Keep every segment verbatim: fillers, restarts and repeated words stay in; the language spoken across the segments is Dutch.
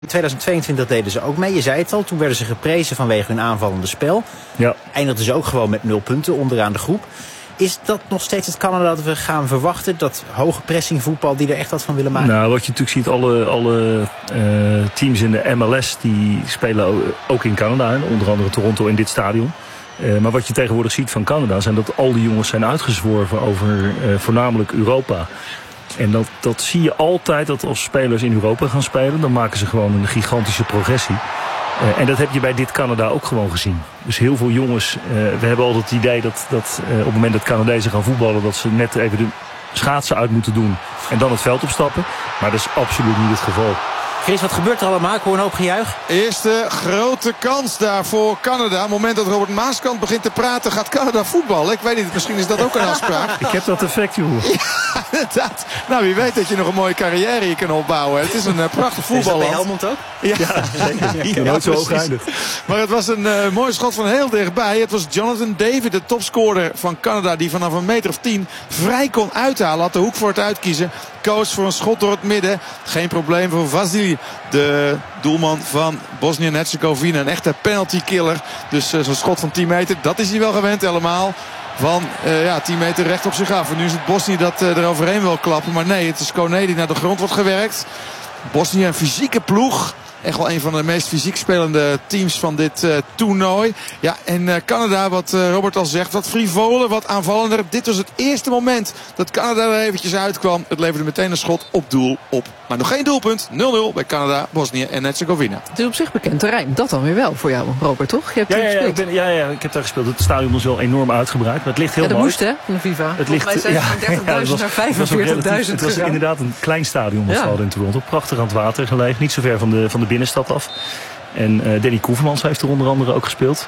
In tweeduizend tweeëntwintig deden ze ook mee, je zei het al. Toen werden ze geprezen vanwege hun aanvallende spel. Ja. Eindigden ze ook gewoon met nul punten onderaan de groep. Is dat nog steeds het Canada dat we gaan verwachten? Dat hoge pressingvoetbal die er echt wat van willen maken? Nou, wat je natuurlijk ziet, alle, alle uh, teams in de M L S die spelen ook in Canada. Hè? Onder andere Toronto in dit stadion. Uh, maar wat je tegenwoordig ziet van Canada zijn dat al die jongens zijn uitgezworven over uh, voornamelijk Europa. En dat, dat zie je altijd, dat als spelers in Europa gaan spelen, dan maken ze gewoon een gigantische progressie. Uh, en dat heb je bij dit Canada ook gewoon gezien. Dus heel veel jongens, uh, we hebben altijd het idee dat, dat uh, op het moment dat Canadezen gaan voetballen, dat ze net even de schaatsen uit moeten doen en dan het veld opstappen. Maar dat is absoluut niet het geval. Chris, wat gebeurt er allemaal? Ik hoor een hoop gejuich. Eerste grote kans daar voor Canada. Op het moment dat Robert Maaskant begint te praten, gaat Canada voetballen. Ik weet niet, misschien is dat ook een afspraak. Ik heb dat effect, joh. Ja, inderdaad. Nou, wie weet dat je nog een mooie carrière hier kan opbouwen. Het is een uh, prachtig voetballand. Is dat bij Helmond ook? Ja, ja zeker. Ja, nooit zo hoog eindigt. Maar het was een uh, mooi schot van heel dichtbij. Het was Jonathan David, de topscorer van Canada, die vanaf een meter of tien vrij kon uithalen. Had de hoek voor het uitkiezen. Koos voor een schot door het midden. Geen probleem voor Vasily, de doelman van Bosnië en Herzegovina. Een echte penalty killer. Dus uh, zo'n schot van tien meter, dat is hij wel gewend helemaal. Van uh, ja, tien meter recht op zich af. En nu is het Bosnië dat uh, er overheen wil klappen. Maar nee, het is Kone die naar de grond wordt gewerkt. Bosnië een fysieke ploeg. Echt wel een van de meest fysiek spelende teams van dit uh, toernooi. Ja, en uh, Canada, wat uh, Robert al zegt, wat frivoler, wat aanvallender. Dit was het eerste moment dat Canada er eventjes uitkwam. Het leverde meteen een schot op doel op. Maar nog geen doelpunt. nul nul bij Canada, Bosnië en Herzegovina. Het is op zich bekend terrein. Dat dan weer wel voor jou, Robert, toch? Je hebt ja, er ja, gespeeld. ja, ik ben, ja, ja, ik heb daar gespeeld. Het stadion is wel enorm uitgebreid. Maar het ligt heel ja, dat mooi. moest, hè, van de FIFA. Het ligt, wij zijn ja, van dertigduizend ja, naar vijfenveertigduizend Het was gegaan. inderdaad een klein stadion was ja. in Toronto. Prachtig aan het water gelegen. Niet zo ver van de, van de binnenstad af. En uh, Danny Koevermans heeft er onder andere ook gespeeld.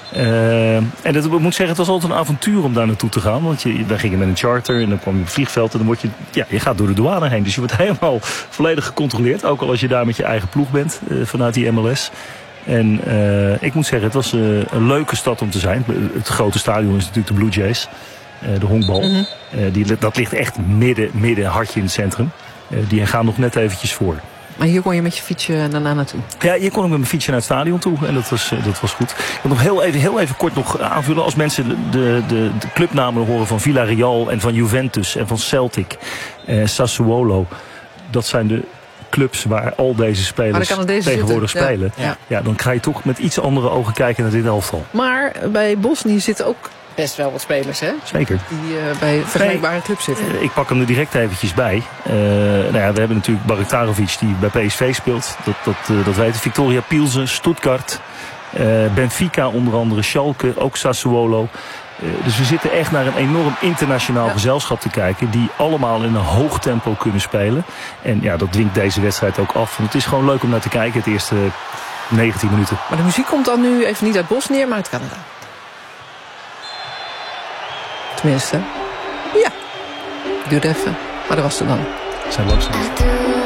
Uh, en dat, ik moet zeggen, het was altijd een avontuur om daar naartoe te gaan. Want je, wij gingen met een charter en dan kwam je op het vliegveld. En dan word je, ja, je gaat door de douane heen. Dus je wordt helemaal volledig gecontroleerd. Ook al als je daar met je eigen ploeg bent uh, vanuit die M L S. En uh, ik moet zeggen, het was uh, een leuke stad om te zijn. Het grote stadion is natuurlijk de Blue Jays. Uh, de honkbal. Mm-hmm. uh, die, dat ligt echt midden, midden hartje in het centrum. Uh, die gaan nog net eventjes voor. Maar hier kon je met je fietsje daarna naartoe? Ja, hier kon ik met mijn fietsje naar het stadion toe. En dat was, dat was goed. Ik wil nog heel even, heel even kort nog aanvullen. Als mensen de, de, de clubnamen horen van Villarreal en van Juventus en van Celtic. Eh, Sassuolo. Dat zijn de clubs waar al deze spelers tegenwoordig zitten. spelen. Ja. Ja. ja, dan ga je toch met iets andere ogen kijken naar dit elftal. Maar bij Bosnië zitten ook best wel wat spelers, hè? Zeker. Die uh, bij vergelijkbare nee, clubs zitten. Uh, ik pak hem er direct eventjes bij. Uh, nou ja, we hebben natuurlijk Barektarovic die bij P S V speelt. Dat, dat, uh, dat weten Victoria Pilsen, Stuttgart, uh, Benfica onder andere, Schalke, ook Sassuolo. Uh, dus we zitten echt naar een enorm internationaal ja. gezelschap te kijken. Die allemaal in een hoog tempo kunnen spelen. En ja, dat dwingt deze wedstrijd ook af. Want het is gewoon leuk om naar te kijken, het eerste negentien minuten. Maar de muziek komt dan nu even niet uit Bosnië, maar uit Canada. Tenminste, ja. Duurde even. Maar dat was het dan. Zijn langzaam.